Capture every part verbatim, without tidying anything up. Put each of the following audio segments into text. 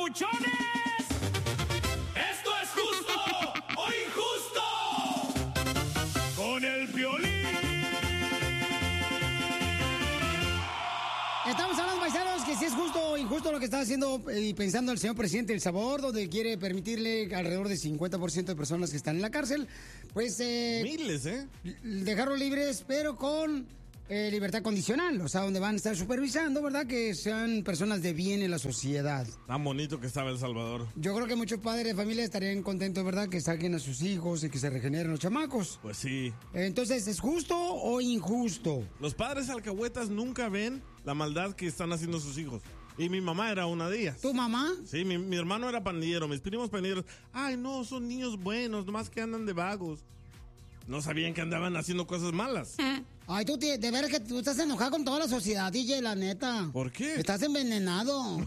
papuchones! ¡Esto es justo o injusto! ¡Con el Piolín! Estamos hablando, paisanos, que si es justo o injusto lo que está haciendo y pensando el señor presidente El Salvador, donde quiere permitirle alrededor de cincuenta por ciento de personas que están en la cárcel, pues... Eh, Miles, ¿eh? Dejarlos libres, pero con eh, libertad condicional, o sea, donde van a estar supervisando, ¿verdad? Que sean personas de bien en la sociedad. Tan bonito que estaba El Salvador. Yo creo que muchos padres de familia estarían contentos, ¿verdad? Que saquen a sus hijos y que se regeneren los chamacos. Pues sí. Entonces, ¿es justo o injusto? Los padres alcahuetas nunca ven la maldad que están haciendo sus hijos. Y mi mamá era una de ellas. ¿Tu mamá? Sí, mi, mi hermano era pandillero, mis primos pandilleros. Ay, no, son niños buenos, nomás que andan de vagos. No sabían que andaban haciendo cosas malas. Ay, tú, de veras que tú estás enojado con toda la sociedad, D J, la neta. ¿Por qué? Estás envenenado.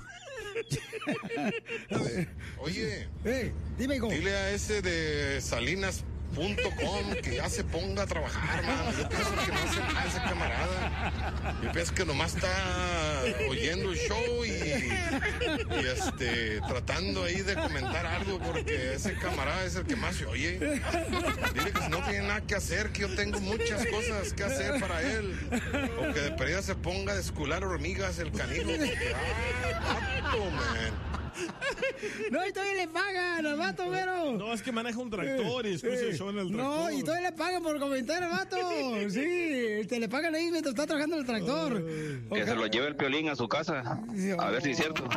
Oye, hey, dime, hijo. Dile a ese de Salinas punto com que ya se ponga a trabajar, mano. Yo pienso que no hace nada ese camarada. Yo pienso que nomás está oyendo el show y, y este tratando ahí de comentar algo, porque ese camarada es el que más se oye. Dile que si no tiene nada que hacer, que yo tengo muchas cosas que hacer para él. O que de perdida se ponga a descular hormigas el canijo. Porque, ah, vato, man. No, y todavía le pagan al vato, pero. No, es que maneja un tractor y escucha el show en el tractor. No, y todavía le pagan por comentar al vato. Sí, te le pagan ahí mientras está trabajando en el tractor. Que se lo lleve el Piolín a su casa. A ver si es cierto.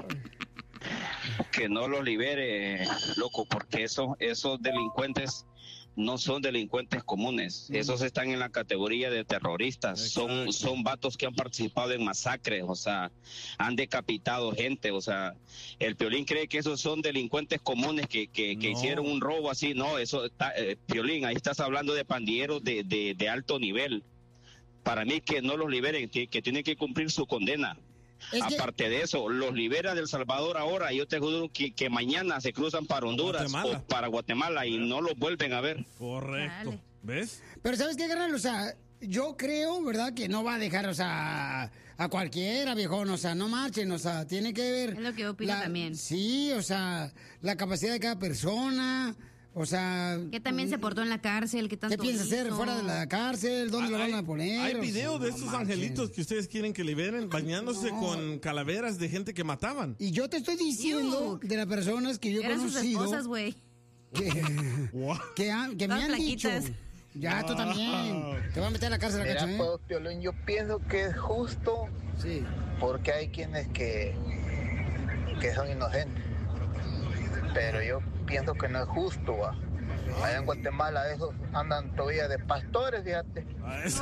Que no los libere, loco, porque eso, esos delincuentes no son delincuentes comunes. Esos están en la categoría de terroristas. Son, son vatos que han participado en masacres, o sea, han decapitado gente, o sea, el Piolín cree que esos son delincuentes comunes que, que, que No. hicieron un robo así. No, eso está, eh, Piolín, ahí estás hablando de pandilleros de, de, de alto nivel. Para mí que no los liberen, que, que tienen que cumplir su condena. Es que- Aparte de eso, los libera del Salvador ahora, yo te juro que, que mañana se cruzan para Honduras Guatemala. o para Guatemala y no los vuelven a ver. Correcto. Dale. ¿Ves? Pero ¿sabes qué, carnal? O sea, yo creo, ¿verdad? Que no va a dejar, o sea, a cualquiera, viejón. O sea, no marchen, o sea, tiene que ver... Es lo que yo opino la- también. Sí, o sea, la capacidad de cada persona, o sea... Que también se portó en la cárcel, que tanto ¿Qué piensa hacer hizo? fuera de la cárcel? ¿Dónde lo Hay- van a poner? Hay O video sea, de no estos marchen. angelitos que ustedes quieren que liberen bañándose No. con calaveras de gente que mataban. Y yo te estoy diciendo Ew. de las personas que yo he Eran sus conocido... esposas, güey. que, Wow. que, han- que me Todas han dicho... flaquitas. Ya, tú también. Te van a meter a la cárcel, Mira, cacho, ¿eh? pues, Piolín, yo pienso que es justo Sí. porque hay quienes que, que son inocentes. Pero yo pienso que no es justo, va. Allá en Guatemala esos andan todavía de pastores, fíjate. Ah, es-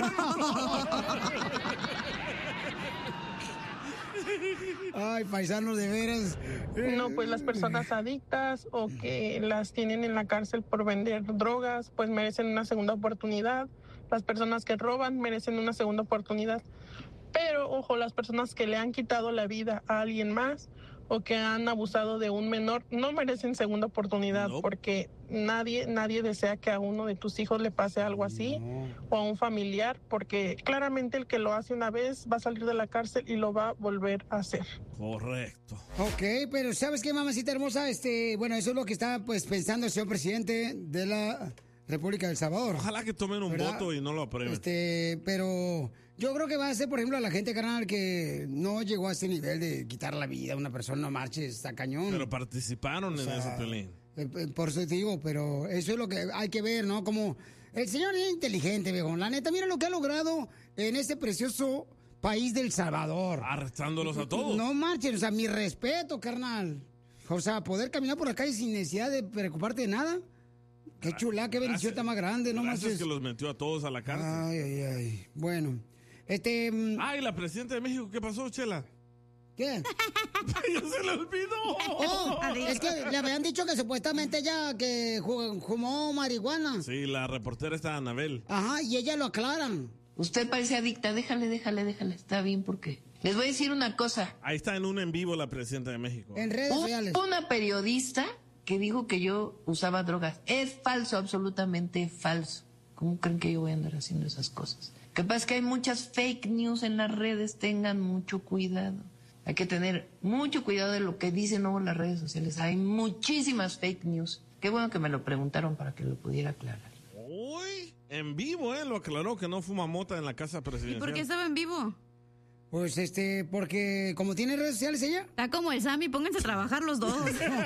Ay, paisanos, de veras. No, pues las personas adictas o que las tienen en la cárcel por vender drogas, pues merecen una segunda oportunidad. Las personas que roban merecen una segunda oportunidad. Pero, ojo, las personas que le han quitado la vida a alguien más o que han abusado de un menor no merecen segunda oportunidad, No. porque nadie, nadie desea que a uno de tus hijos le pase algo así o a un familiar, porque claramente el que lo hace una vez va a salir de la cárcel y lo va a volver a hacer. Correcto. Ok, pero ¿sabes qué, mamacita hermosa? Este, bueno, eso es lo que está pues pensando el señor presidente de la República del Salvador. Ojalá que tomen un ¿Verdad? voto y no lo aprueben. Este, pero yo creo que va a ser, por ejemplo, a la gente, carnal, que no llegó a ese nivel de quitar la vida a una persona, no marches, está cañón. Pero participaron O en sea, ese Piolín. eh, eh, Por eso te digo, pero eso es lo que hay que ver, ¿no? Como el señor es inteligente, viejo. La neta, mira lo que ha logrado en este precioso país del Salvador. Arrestándolos a todos. No marchen, o sea, mi respeto, carnal. O sea, poder caminar por la calle sin necesidad de preocuparte de nada. Qué chula, qué bendición tan más grande, no Gracias marches. que los metió a todos a la cárcel. Ay, ay, ay. Bueno, este... mm, Ay, la presidenta de México, ¿qué pasó, Chela? ¿Qué? ¡Ya se le olvidó! Oh, es que le habían dicho que supuestamente ella que ju- fumó marihuana. Sí, la reportera está Anabel. Ajá, y ella lo aclaran. Usted parece adicta, déjale, déjale, déjale, está bien, porque les voy a decir una cosa. Ahí está en un en vivo la presidenta de México. En redes Un- sociales. Una periodista que dijo que yo usaba drogas. Es falso, absolutamente falso. ¿Cómo creen que yo voy a andar haciendo esas cosas? Que pasa es que hay muchas fake news en las redes, tengan mucho cuidado. Hay que tener mucho cuidado de lo que dicen luego en las redes sociales. Hay muchísimas fake news. Qué bueno que me lo preguntaron para que lo pudiera aclarar. Uy, en vivo, ¿eh? Lo aclaró que no fuma mota en la casa presidencial. ¿Y por qué estaba en vivo? Pues este, porque como tiene redes sociales ella. Está como el Sammy, pónganse a trabajar los dos.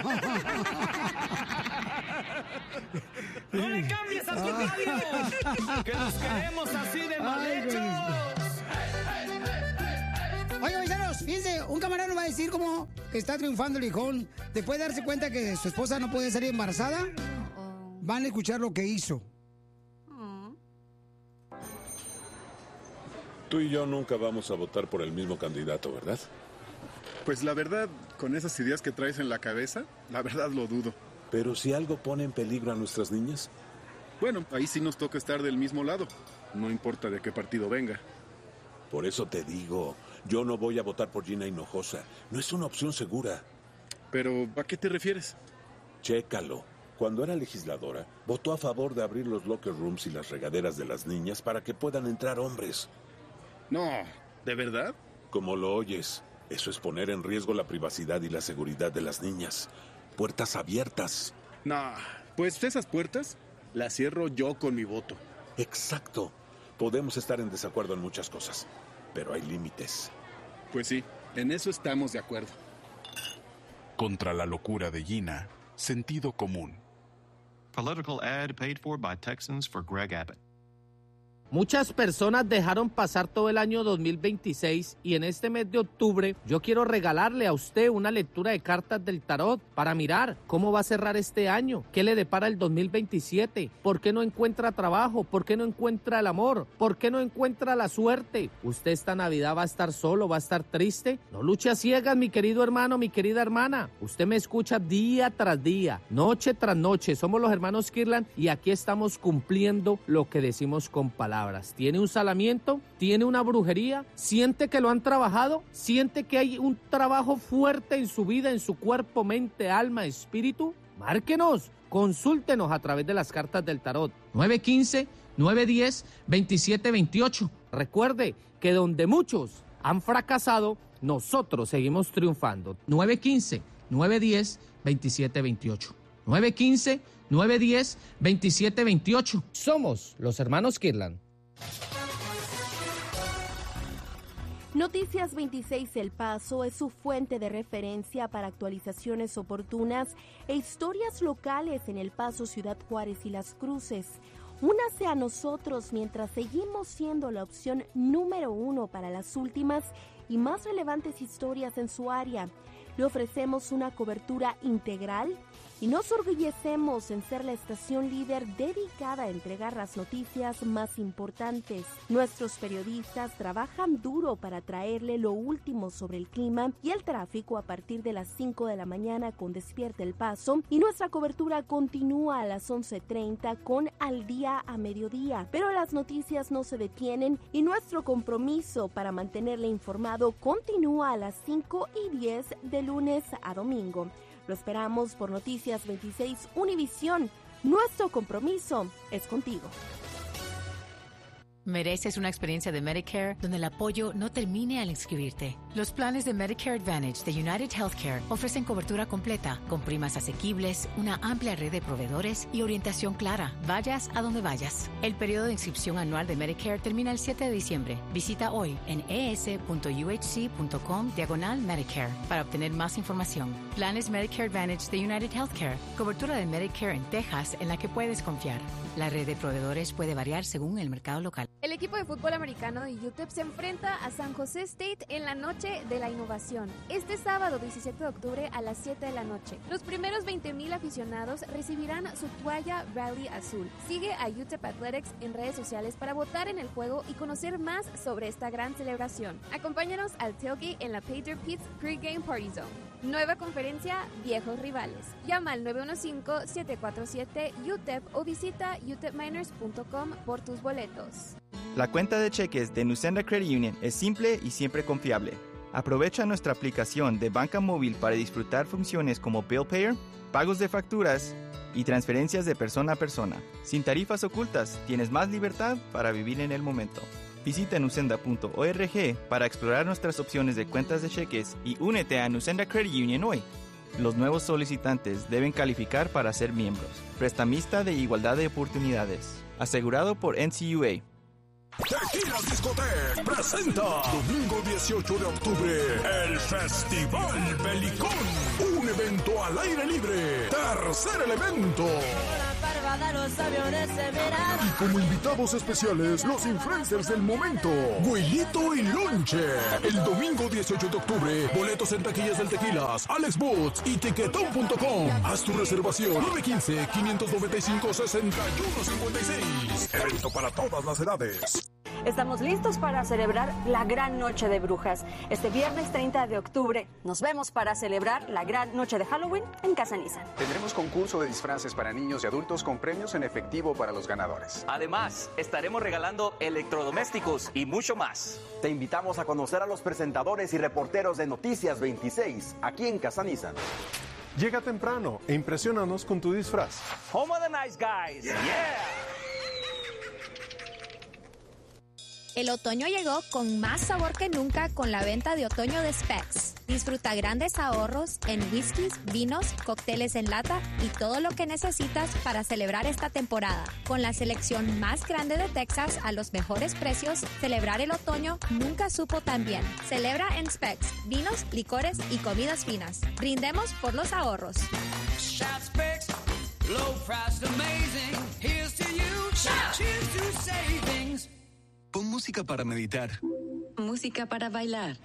¡No le cambies a tu radio! ¡Que nos queremos así de mal hechos! Oye, paisanos, fíjense, un camarada nos va a decir cómo está triunfando el hijón. Después de darse cuenta que su esposa no puede salir embarazada, van a escuchar lo que hizo. Tú y yo nunca vamos a votar por el mismo candidato, ¿verdad? Pues la verdad, con esas ideas que traes en la cabeza, la verdad lo dudo. Pero si algo pone en peligro a nuestras niñas. Bueno, ahí sí nos toca estar del mismo lado. No importa de qué partido venga. Por eso te digo, yo no voy a votar por Gina Hinojosa. No es una opción segura. Pero, ¿a qué te refieres? Chécalo. Cuando era legisladora, votó a favor de abrir los locker rooms y las regaderas de las niñas para que puedan entrar hombres. No, ¿de verdad? Como lo oyes, eso es poner en riesgo la privacidad y la seguridad de las niñas. Puertas abiertas. No, pues esas puertas las cierro yo con mi voto. Exacto. Podemos estar en desacuerdo en muchas cosas, pero hay límites. Pues sí, en eso estamos de acuerdo. Contra la locura de Gina, sentido común. Political ad paid for by Texans for Greg Abbott. Muchas personas dejaron pasar todo el año dos mil veintiséis y en este mes de octubre yo quiero regalarle a usted una lectura de cartas del tarot para mirar cómo va a cerrar este año, qué le depara el dos mil veintisiete, por qué no encuentra trabajo, por qué no encuentra el amor, por qué no encuentra la suerte. Usted esta Navidad va a estar solo, va a estar triste. No luche a ciegas, mi querido hermano, mi querida hermana. Usted me escucha día tras día, noche tras noche. Somos los hermanos Kirlan y aquí estamos cumpliendo lo que decimos con palabras. ¿Tiene un salamiento? ¿Tiene una brujería? ¿Siente que lo han trabajado? ¿Siente que hay un trabajo fuerte en su vida, en su cuerpo, mente, alma, espíritu? Márquenos, consúltenos a través de las cartas del tarot. nueve uno cinco, nueve uno cero, dos siete dos ocho. Recuerde que donde muchos han fracasado, nosotros seguimos triunfando. nueve uno cinco, nueve uno cero, dos siete dos ocho. nueve uno cinco, nueve uno cero, dos siete dos ocho. Somos los hermanos Kirlan. Noticias veintiséis El Paso es su fuente de referencia para actualizaciones oportunas e historias locales en El Paso, Ciudad Juárez y Las Cruces. Únase a nosotros mientras seguimos siendo la opción número uno para las últimas y más relevantes historias en su área. Le ofrecemos una cobertura integral y nos orgullecemos en ser la estación líder dedicada a entregar las noticias más importantes. Nuestros periodistas trabajan duro para traerle lo último sobre el clima y el tráfico a partir de las cinco de la mañana con Despierta El Paso, y nuestra cobertura continúa a las once treinta con Al Día a Mediodía. Pero las noticias no se detienen y nuestro compromiso para mantenerle informado continúa a las cinco y diez de lunes a domingo. Lo esperamos por Noticias veintiséis Univisión. Nuestro compromiso es contigo. Mereces una experiencia de Medicare donde el apoyo no termine al inscribirte. Los planes de Medicare Advantage de United Healthcare ofrecen cobertura completa, con primas asequibles, una amplia red de proveedores y orientación clara, vayas a donde vayas. El periodo de inscripción anual de Medicare termina el siete de diciembre. Visita hoy en es.uhc.com diagonal Medicare para obtener más información. Planes Medicare Advantage de United Healthcare. Cobertura de Medicare en Texas en la que puedes confiar. La red de proveedores puede variar según el mercado local. El equipo de fútbol americano de U T E P se enfrenta a San José State en la Noche de la Innovación, este sábado diecisiete de octubre a las siete de la noche. Los primeros veinte mil aficionados recibirán su toalla Rally Azul. Sigue a U T E P Athletics en redes sociales para votar en el juego y conocer más sobre esta gran celebración. Acompáñanos al tailgate en la Pager Pits Pre-Game Party Zone. Nueva conferencia, viejos rivales. Llama al nueve uno cinco, siete cuatro siete, U T E P o visita u t e p miners punto com por tus boletos. La cuenta de cheques de Nusenda Credit Union es simple y siempre confiable. Aprovecha nuestra aplicación de banca móvil para disfrutar funciones como Bill Payer, pagos de facturas y transferencias de persona a persona. Sin tarifas ocultas, tienes más libertad para vivir en el momento. Visita nucenda punto org para explorar nuestras opciones de cuentas de cheques y únete a Nucenda Credit Union hoy. Los nuevos solicitantes deben calificar para ser miembros. Prestamista de igualdad de oportunidades. Asegurado por N C U A. Tequila Discotec presenta domingo dieciocho de octubre el Festival Belicón, un evento al aire libre, tercer elemento. Y como invitados especiales, los influencers del momento, Güelito y Lonche. El domingo dieciocho de octubre, boletos en taquillas del Tequilas, Alex Boots y tiquetón punto com. Haz tu reservación nueve uno cinco, cinco nueve cinco, seis uno cinco seis. Evento para todas las edades. Estamos listos para celebrar la Gran Noche de Brujas. Este viernes treinta de octubre nos vemos para celebrar la Gran Noche de Halloween en Casa Nissan. Tendremos concurso de disfraces para niños y adultos con premios en efectivo para los ganadores. Además, estaremos regalando electrodomésticos y mucho más. Te invitamos a conocer a los presentadores y reporteros de Noticias veintiséis, aquí en Casa Nissan. Llega temprano e impresionanos con tu disfraz. Home of the Nice Guys. Yeah. El otoño llegó con más sabor que nunca con la venta de otoño de Specs. Disfruta grandes ahorros en whiskies, vinos, cócteles en lata y todo lo que necesitas para celebrar esta temporada. Con la selección más grande de Texas a los mejores precios, celebrar el otoño nunca supo tan bien. Celebra en Specs, vinos, licores y comidas finas. Brindemos por los ahorros. Shout Specs, low price amazing. Here's to you. Shout. Cheers to savings. Pon música para meditar. Música para bailar.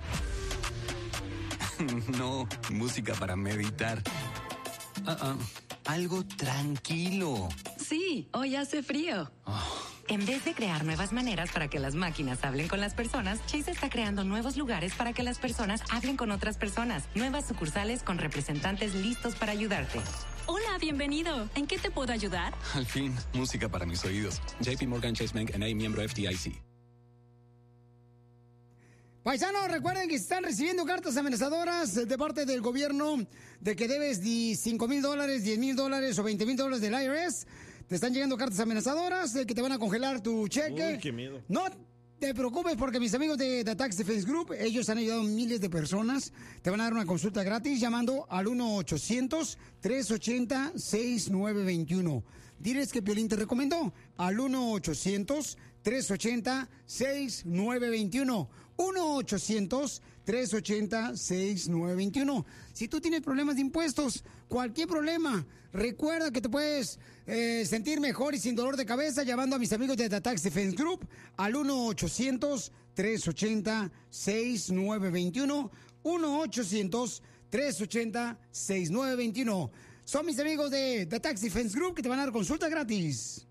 No, música para meditar. Uh-uh. Algo tranquilo. Sí, hoy hace frío. Oh. En vez de crear nuevas maneras para que las máquinas hablen con las personas, Chase está creando nuevos lugares para que las personas hablen con otras personas. Nuevas sucursales con representantes listos para ayudarte. Hola, bienvenido. ¿En qué te puedo ayudar? Al fin, música para mis oídos. J P Morgan Chase Bank N A, miembro F D I C. Paisanos, recuerden que están recibiendo cartas amenazadoras de parte del gobierno de que debes cinco mil dólares, diez mil dólares o veinte mil dólares del I R S. Te están llegando cartas amenazadoras de que te van a congelar tu cheque. Uy, qué miedo. No te preocupes porque mis amigos de The Tax Defense Group, ellos han ayudado a miles de personas. Te van a dar una consulta gratis llamando al uno ochocientos, tres ochenta, sesenta y nueve veintiuno. Diles que Piolín te recomendó al uno ochocientos, tres ochenta, sesenta y nueve veintiuno. uno ochocientos, tres ochenta, sesenta y nueve veintiuno. Si tú tienes problemas de impuestos, cualquier problema, recuerda que te puedes eh, sentir mejor y sin dolor de cabeza llamando a mis amigos de The Tax Defense Group al uno ochocientos, tres ochenta, sesenta y nueve veintiuno. uno ochocientos, tres ochenta, sesenta y nueve veintiuno. Son mis amigos de The Tax Defense Group que te van a dar consulta gratis.